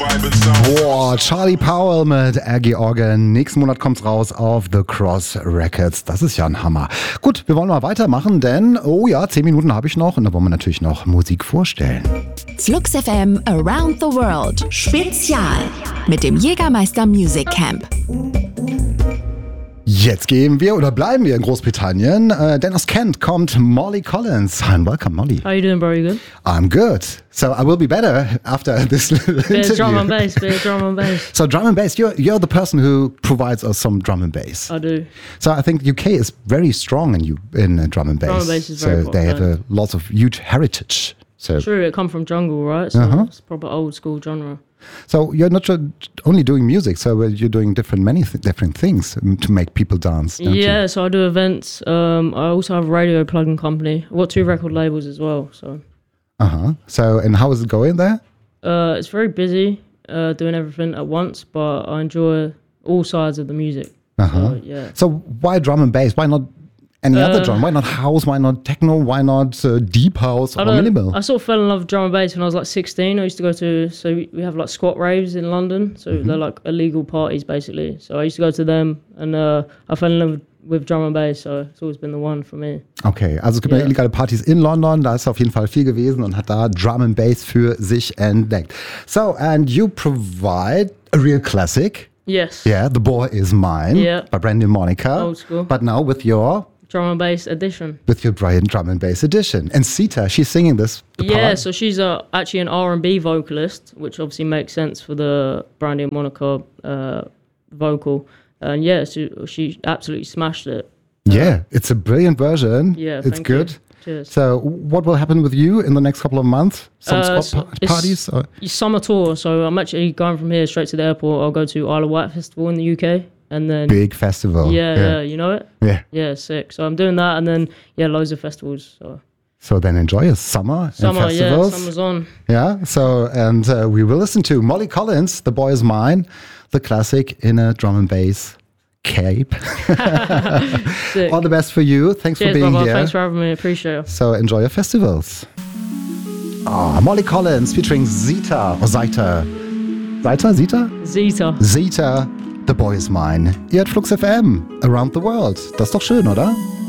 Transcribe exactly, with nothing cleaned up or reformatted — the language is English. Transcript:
Boah, Charlie Powell mit Aggie Organ. Nächsten Monat kommt's raus auf The Cross Records. Das ist ja ein Hammer. Gut, wir wollen mal weitermachen, denn, oh ja, zehn Minuten habe ich noch und da wollen wir natürlich noch Musik vorstellen. Flux F M Around the World Spezial mit dem Jägermeister Music Camp. Jetzt gehen wir oder bleiben wir in Großbritannien, äh, denn aus Kent kommt Molly Collins. Hi and welcome, Molly. How you doing, bro? You good? I'm good. So I will be better after this little Bit interview. of drum and bass, bit of drum and bass. So drum and bass, you're, you're the person who provides us some drum and bass. I do. So I think U K is very strong in you in uh, drum and bass. Drum and bass is so very they have popular. a lots of huge heritage. So True, it come from jungle, right? So Uh-huh. it's proper old school genre. so you're not ju- only doing music, so uh, you're doing different many th- different things um, to make people dance. Don't Yeah, you? so I do events. Um, I also have a radio plugin company. I've got two record labels as well. So Uh huh. So and how is it going there? uh, it's very busy uh, doing everything at once, but I enjoy all sides of the music. Uh huh. So, yeah. So why drum and bass? Why not any other Uh, drum? Why not house? Why not techno? Why not uh, deep house I, or don't- minimal? I sort of fell in love with drum and bass when I was like sixteen. I used to go to, so we we have like squat raves in London. So Mm-hmm. they're like illegal parties basically. So I used to go to them and uh, I fell in love with drum and bass. So it's always been the one for me. Okay, also es gibt ja Ja. illegale Partys in London, da ist er auf jeden Fall viel gewesen und hat da Drum and Bass für sich entdeckt. So, and you provide a real classic. Yes. Yeah, The Boy Is Mine Yeah. by Brandy Monica. Old school. But now with your Drum and bass edition. with your Brian Drum and Bass edition. And Sita, she's singing this. the Yeah, part. so she's uh, actually an R and B vocalist, which obviously makes sense for the Brandy and Monica uh, vocal. And yeah, she, she absolutely smashed it. Yeah, it's a brilliant version. Yeah, it's thank you. good. Cheers. So, what will happen with you in the next couple of months? Some Uh, squad so pa- it's- parties? Or? Summer tour, so I'm actually going from here straight to the airport. I'll go to Isle of Wight Festival in the U K, and then Big festival. yeah, yeah, you know it. Yeah. Yeah, sick. So I'm doing that, and then yeah, loads of festivals. So So then enjoy your summer, summer, and yeah, festivals. summer's on. Yeah, so, and uh, we will listen to Molly Collins, The Boy Is Mine, the classic in a drum and bass cape. Sick. All the best for you. Thanks Cheers, for being brother. here. Thanks for having me. Appreciate it. So enjoy your festivals. Oh, Molly Collins featuring Zita, or Zita. Zita, Zita? Zeta. Zita, The Boy Is Mine. Ihr hört Flux F M, Around the World. Das ist doch schön, oder?